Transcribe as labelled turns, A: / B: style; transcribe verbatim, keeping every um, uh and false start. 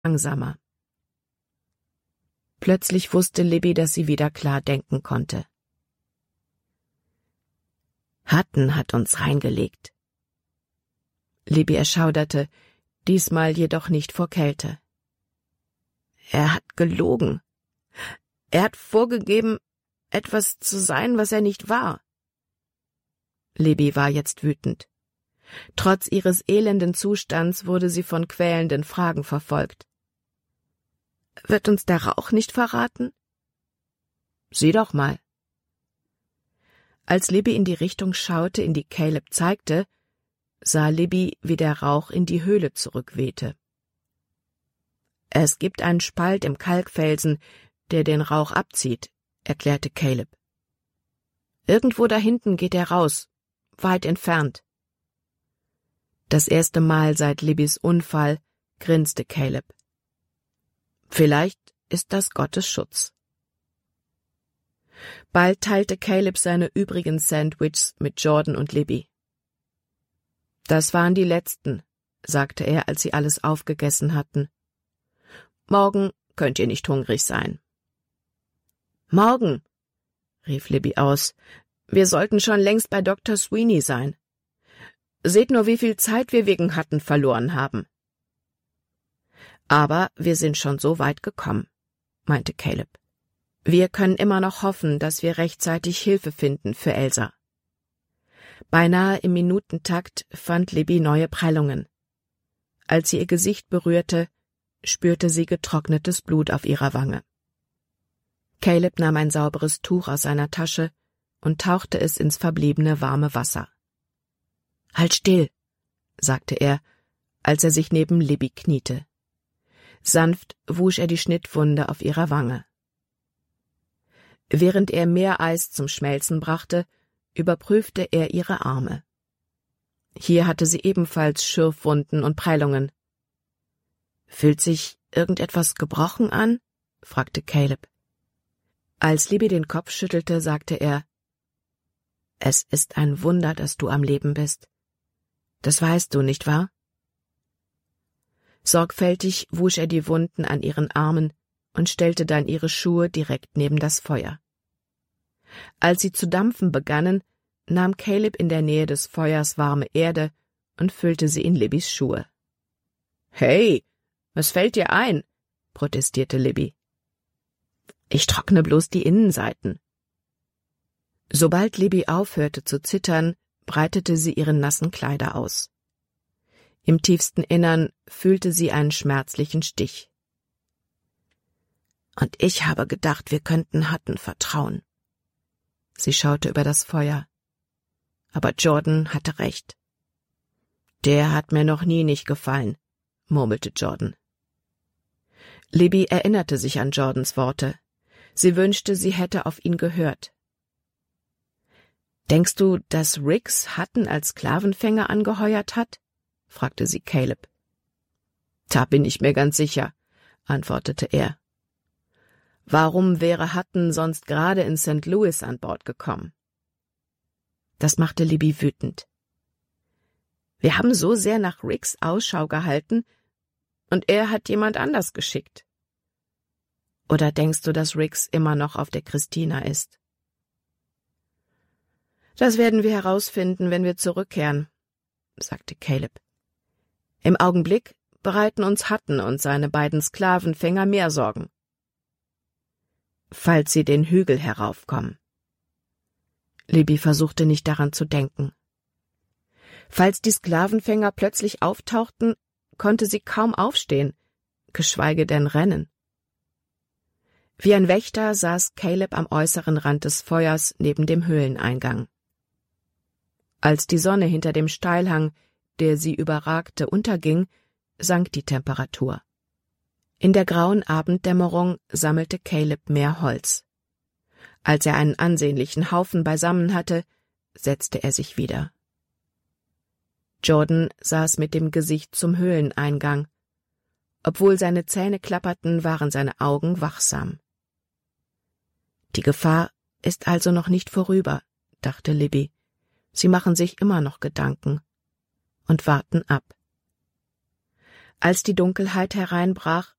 A: langsamer. Plötzlich wusste Libby, dass sie wieder klar denken konnte. Hutton hat uns reingelegt. Libby erschauderte, diesmal jedoch nicht vor Kälte. Er hat gelogen. Er hat vorgegeben, etwas zu sein, was er nicht war. Libby war jetzt wütend. Trotz ihres elenden Zustands wurde sie von quälenden Fragen verfolgt. Wird uns der Rauch nicht verraten? Sieh doch mal. Als Libby in die Richtung schaute, in die Caleb zeigte, sah Libby, wie der Rauch in die Höhle zurückwehte. Es gibt einen Spalt im Kalkfelsen, der den Rauch abzieht, erklärte Caleb. Irgendwo da hinten geht er raus, weit entfernt. Das erste Mal seit Libbys Unfall grinste Caleb. Vielleicht ist das Gottes Schutz. Bald teilte Caleb seine übrigen Sandwiches mit Jordan und Libby. Das waren die letzten, sagte er, als sie alles aufgegessen hatten. Morgen könnt ihr nicht hungrig sein. Morgen, rief Libby aus, wir sollten schon längst bei Doktor Sweeney sein. Seht nur, wie viel Zeit wir wegen Hutton verloren haben. Aber wir sind schon so weit gekommen, meinte Caleb. Wir können immer noch hoffen, dass wir rechtzeitig Hilfe finden für Elsa. Beinahe im Minutentakt fand Libby neue Prellungen. Als sie ihr Gesicht berührte, spürte sie getrocknetes Blut auf ihrer Wange. Caleb nahm ein sauberes Tuch aus seiner Tasche und tauchte es ins verbliebene warme Wasser. »Halt still«, sagte er, als er sich neben Libby kniete. Sanft wusch er die Schnittwunde auf ihrer Wange. Während er Meereis zum Schmelzen brachte, überprüfte er ihre Arme. Hier hatte sie ebenfalls Schürfwunden und Prellungen. »Fühlt sich irgendetwas gebrochen an?« fragte Caleb. Als Libby den Kopf schüttelte, sagte er, »Es ist ein Wunder, dass du am Leben bist. Das weißt du, nicht wahr?« Sorgfältig wusch er die Wunden an ihren Armen und stellte dann ihre Schuhe direkt neben das Feuer. Als sie zu dampfen begannen, nahm Caleb in der Nähe des Feuers warme Erde und füllte sie in Libbys Schuhe. »Hey, was fällt dir ein?« protestierte Libby. »Ich trockne bloß die Innenseiten.« Sobald Libby aufhörte zu zittern, breitete sie ihre nassen Kleider aus. Im tiefsten Innern fühlte sie einen schmerzlichen Stich. »Und ich habe gedacht, wir könnten Hutton vertrauen.« Sie schaute über das Feuer. Aber Jordan hatte recht. »Der hat mir noch nie nicht gefallen«, murmelte Jordan. Libby erinnerte sich an Jordans Worte. Sie wünschte, sie hätte auf ihn gehört. »Denkst du, dass Riggs Hutton als Sklavenfänger angeheuert hat?« fragte sie Caleb. »Da bin ich mir ganz sicher«, antwortete er. »Warum wäre Hutton sonst gerade in Sankt Louis an Bord gekommen?« Das machte Libby wütend. »Wir haben so sehr nach Riggs Ausschau gehalten, und er hat jemand anders geschickt.« »Oder denkst du, dass Riggs immer noch auf der Christina ist?« »Das werden wir herausfinden, wenn wir zurückkehren«, sagte Caleb. »Im Augenblick bereiten uns Hutton und seine beiden Sklavenfänger mehr Sorgen. Falls sie den Hügel heraufkommen.« Libby versuchte nicht daran zu denken. Falls die Sklavenfänger plötzlich auftauchten, konnte sie kaum aufstehen, geschweige denn rennen. Wie ein Wächter saß Caleb am äußeren Rand des Feuers neben dem Höhleneingang. Als die Sonne hinter dem Steilhang, der sie überragte, unterging, sank die Temperatur. In der grauen Abenddämmerung sammelte Caleb mehr Holz. Als er einen ansehnlichen Haufen beisammen hatte, setzte er sich wieder. Jordan saß mit dem Gesicht zum Höhleneingang. Obwohl seine Zähne klapperten, waren seine Augen wachsam. »Die Gefahr ist also noch nicht vorüber«, dachte Libby. »Sie machen sich immer noch Gedanken und warten ab.« Als die Dunkelheit hereinbrach,